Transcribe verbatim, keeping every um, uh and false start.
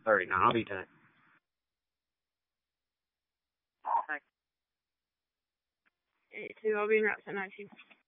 thirty-nine. I'll be done. Eight two. I'll be in route ten nineteen.